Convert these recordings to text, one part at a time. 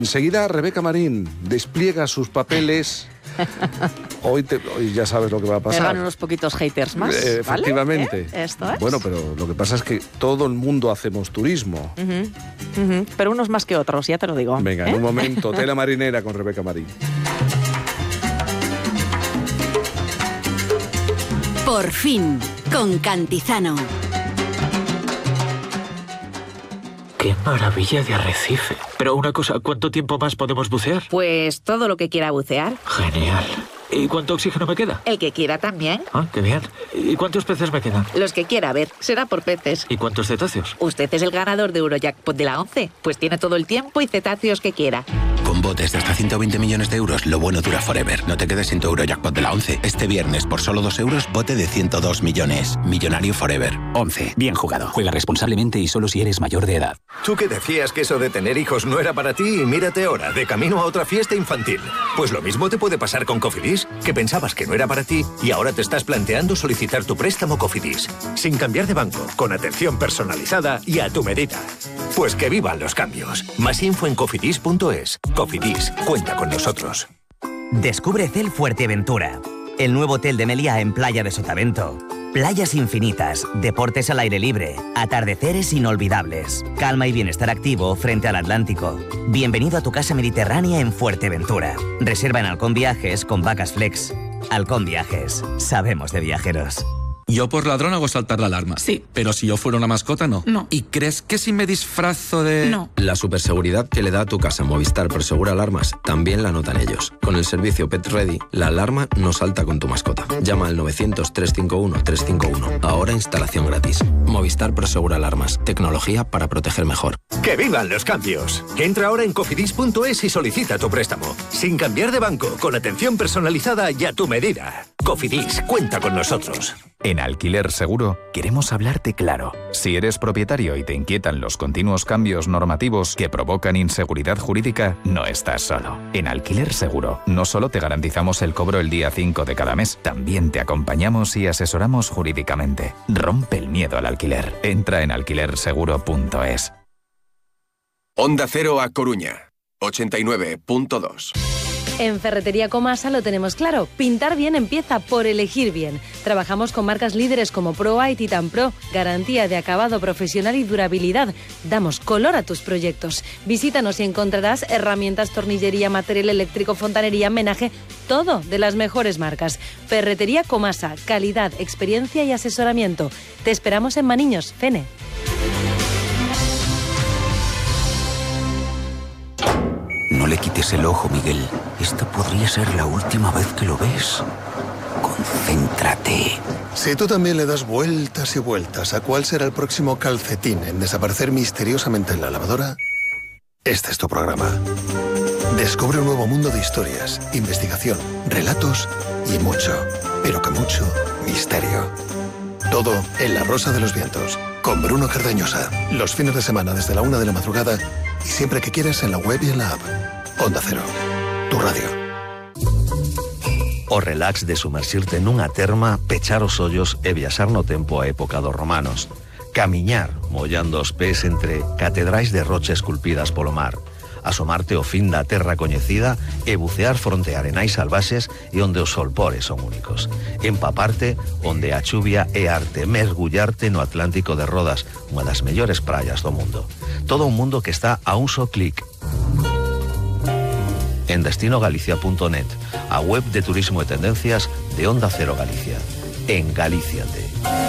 Enseguida Rebeca Marín despliega sus papeles. Hoy ya sabes lo que va a pasar. Me van unos poquitos haters más. Efectivamente. ¿Vale? Esto es. Bueno, pero lo que pasa es que todo el mundo hacemos turismo. Pero unos más que otros, ya te lo digo. Venga, en un momento, Tela Marinera con Rebeca Marín. Por fin, con Cantizano. ¡Qué maravilla de arrecife! Pero una cosa, ¿cuánto tiempo más podemos bucear? Pues todo lo que quiera bucear. Genial. ¿Y cuánto oxígeno me queda? El que quiera también. Ah, qué bien. ¿Y cuántos peces me quedan? Los que quiera, a ver, será por peces. ¿Y cuántos cetáceos? Usted es el ganador de Eurojackpot de la 11, pues tiene todo el tiempo y cetáceos que quiera. Con botes de hasta 120 millones de euros, lo bueno dura forever. No te quedes sin tu Eurojackpot de la 11. Este viernes, por solo 2 euros, bote de 102 millones. Millonario forever. 11. Bien jugado. Juega responsablemente y solo si eres mayor de edad. Tú que decías que eso de tener hijos no era para ti y mírate ahora, de camino a otra fiesta infantil. Pues lo mismo te puede pasar con Cofidis, que pensabas que no era para ti y ahora te estás planteando solicitar tu préstamo Cofidis. Sin cambiar de banco, con atención personalizada y a tu medida. Pues que vivan los cambios. Más info en cofidis.es. Cofidis, cuenta con nosotros. Descubre Cel Fuerteventura, el nuevo hotel de Meliá en Playa de Sotavento. Playas infinitas, deportes al aire libre, atardeceres inolvidables, calma y bienestar activo frente al Atlántico. Bienvenido a tu casa mediterránea en Fuerteventura. Reserva en Halcón Viajes con Vacas Flex. Halcón Viajes, sabemos de viajeros. Yo por ladrón hago saltar la alarma. Sí. Pero si yo fuera una mascota, no. No. ¿Y crees que si me disfrazo de...? No. La superseguridad que le da a tu casa Movistar Prosegura Alarmas también la notan ellos. Con el servicio Pet Ready, la alarma no salta con tu mascota. Llama al 900-351-351. Ahora instalación gratis. Movistar Prosegura Alarmas. Tecnología para proteger mejor. ¡Que vivan los cambios! Entra ahora en cofidis.es y solicita tu préstamo. Sin cambiar de banco, con atención personalizada y a tu medida. Cofidis, cuenta con nosotros. En Alquiler Seguro queremos hablarte claro. Si eres propietario y te inquietan los continuos cambios normativos que provocan inseguridad jurídica, no estás solo. En Alquiler Seguro no solo te garantizamos el cobro el día 5 de cada mes, también te acompañamos y asesoramos jurídicamente. Rompe el miedo al alquiler. Entra en alquilerseguro.es. Onda Cero A Coruña, 89.2. En Ferretería Comasa lo tenemos claro. Pintar bien empieza por elegir bien. Trabajamos con marcas líderes como ProA y Titan Pro. Garantía de acabado profesional y durabilidad. Damos color a tus proyectos. Visítanos y encontrarás herramientas, tornillería, material eléctrico, fontanería, menaje, todo de las mejores marcas. Ferretería Comasa. Calidad, experiencia y asesoramiento. Te esperamos en Maniños, Fene. No le quites el ojo, Miguel. Esta podría ser la última vez que lo ves. Concéntrate. Si tú también le das vueltas y vueltas a cuál será el próximo calcetín en desaparecer misteriosamente en la lavadora, este es tu programa. Descubre un nuevo mundo de historias, investigación, relatos y mucho, pero que mucho, misterio. Todo en La Rosa de los Vientos, con Bruno Cardañosa. Los fines de semana desde la 1 de la madrugada y siempre que quieras en la web y en la app. Onda Cero, tu radio. O relax de sumerxirte nunha terma, pechar os ollos e viaxar no tempo a época dos romanos. Camiñar, mollando os pés entre catedrais de rocha esculpidas polo mar. Asomarte ao fin da terra coñecida e bucear fronte a arenais salvaxes e onde os solpores son únicos. Empaparte onde a chuvia é arte, mergullarte no Atlántico de Rodas, unha das mellores praias do mundo. Todo un mundo que está a un só clic. En destinogalicia.net, a web de turismo e tendencias de Onda Cero Galicia. En Galíciate.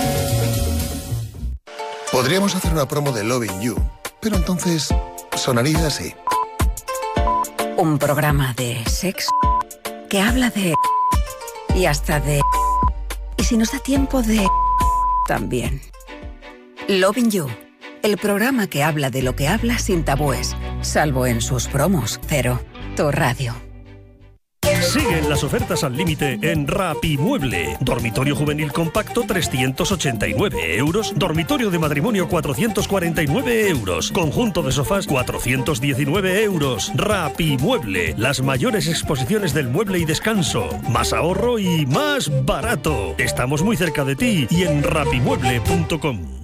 Podríamos hacer una promo de Loving You, pero entonces sonaría así. Un programa de sexo que habla de... y hasta de... y si nos da tiempo de... también. Loving You, el programa que habla de lo que habla sin tabúes, salvo en sus promos. Cero, tu radio. Siguen las ofertas al límite en Rapimueble. Dormitorio juvenil compacto 389 euros. Dormitorio de matrimonio 449 euros. Conjunto de sofás 419 euros. Rapimueble. Las mayores exposiciones del mueble y descanso. Más ahorro y más barato. Estamos muy cerca de ti y en rapimueble.com.